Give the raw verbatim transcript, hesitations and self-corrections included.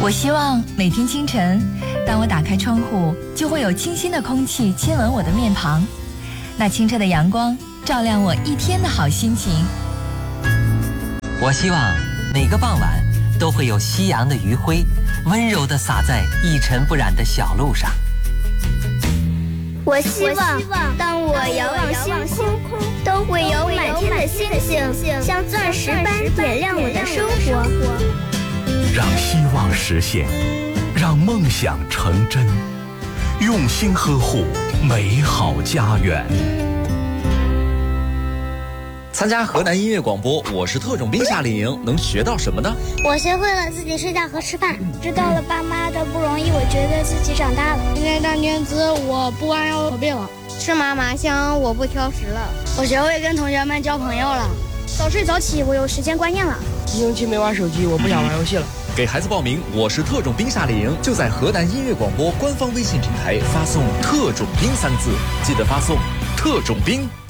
我希望每天清晨，当我打开窗户，就会有清新的空气亲吻我的面庞，那清澈的阳光照亮我一天的好心情。 我希望每个傍晚都会有夕阳的余晖温柔地洒在一尘不染的小路上。 我希望当我遥望星空，都会有满天的星星像钻石般点亮我的生活。 让希望实现，让梦想成真，用心呵护美好家园。 参加河南音乐广播，我是特种兵夏令营，能学到什么呢？ 我学会了自己睡觉和吃饭，知道了爸妈的不容易，我觉得自己长大了。 今天大年子，我不光要可病了， 吃嘛嘛香，我不挑食了。 我学会跟同学们交朋友了， 早睡早起，我有时间观念了。 一星期没玩手机，我不想玩游戏了。 给孩子报名，我是特种兵夏令营，就在河南音乐广播官方微信平台发送“特种兵”三字，记得发送“特种兵”。